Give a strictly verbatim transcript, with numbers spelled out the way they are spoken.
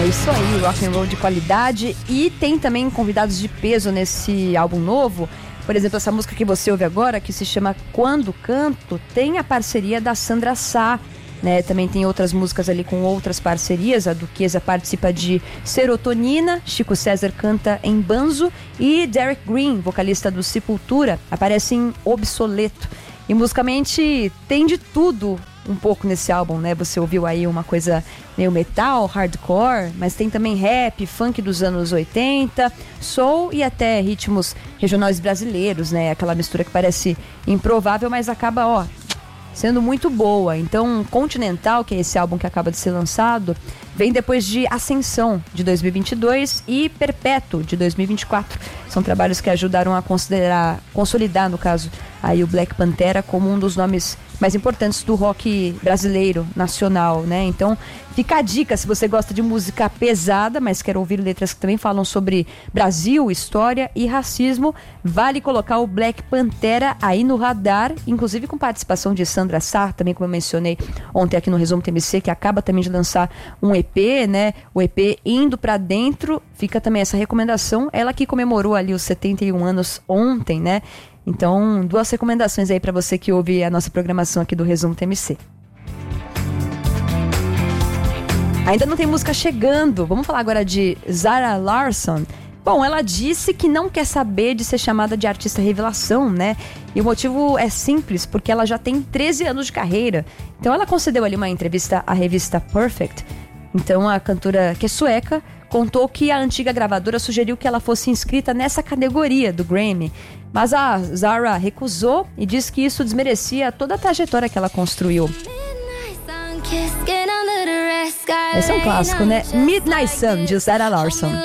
É isso aí, rock and roll de qualidade. E tem também convidados de peso nesse álbum novo. Por exemplo, essa música que você ouve agora, que se chama Quando Canto, tem a parceria da Sandra Sá, né? Também tem outras músicas ali com outras parcerias. A Duquesa participa de Serotonina, Chico César canta em Banzo e Derek Green, vocalista do Sepultura, aparece em Obsoleto. E musicalmente tem de tudo um pouco nesse álbum, né? Você ouviu aí uma coisa meio metal, hardcore, mas tem também rap, funk dos anos oitenta, soul e até ritmos regionais brasileiros, né? Aquela mistura que parece improvável, mas acaba, ó, sendo muito boa. Então, Continental, que é esse álbum que acaba de ser lançado, vem depois de Ascensão, de dois mil e vinte e dois, e Perpétuo, de dois mil e vinte e quatro. São trabalhos que ajudaram a considerar, consolidar, no caso, aí o Black Pantera como um dos nomes mais importantes do rock brasileiro, nacional, né? Então, fica a dica, se você gosta de música pesada, mas quer ouvir letras que também falam sobre Brasil, história e racismo, vale colocar o Black Pantera aí no radar, inclusive com participação de Sandra Sá, também como eu mencionei ontem aqui no Resumo T M C, que acaba também de lançar um E P, né? O E P Indo Pra Dentro, fica também essa recomendação, ela que comemorou ali os setenta e um anos ontem, né? Então, duas recomendações aí pra você que ouve a nossa programação aqui do Resumo T M C. Ainda não tem música chegando. Vamos falar agora de Zara Larsson. Bom, ela disse que não quer saber de ser chamada de artista revelação, né? E o motivo é simples, porque ela já tem treze anos de carreira. Então ela concedeu ali uma entrevista à revista Perfect. Então a cantora, que é sueca, contou que a antiga gravadora sugeriu que ela fosse inscrita nessa categoria do Grammy. Mas a Zara recusou e disse que isso desmerecia toda a trajetória que ela construiu. Esse é um clássico, né? Midnight Sun, de Zara Larsson.